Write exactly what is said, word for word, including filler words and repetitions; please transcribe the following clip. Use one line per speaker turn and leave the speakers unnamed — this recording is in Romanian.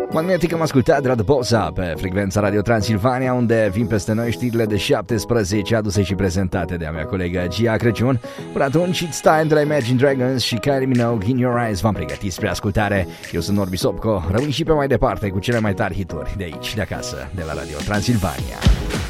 Magnetic am ascultat de la The Bossa pe frecvența Radio Transilvania, unde vin peste noi știrile de șaptesprezece aduse și prezentate de a mea colegă Gia Crăciun. Până atunci, It's Time de la Imagine Dragons și Kylie Minogue, In Your Eyes. V-am pregătit spre ascultare. Eu sunt Norbi Sopco. Rămâi și pe mai departe cu cele mai tari hituri de aici, de acasă, de la Radio Transilvania.